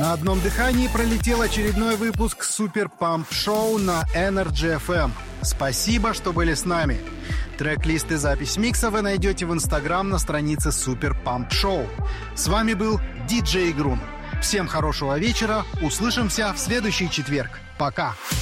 На одном дыхании пролетел очередной выпуск Super Pump Show на Energy FM. Спасибо, что были с нами. Трек-лист и запись микса вы найдете в Instagram на странице Super Pump Show. С вами был DJ Грун. Всем хорошего вечера. Услышимся в следующий четверг. Пока.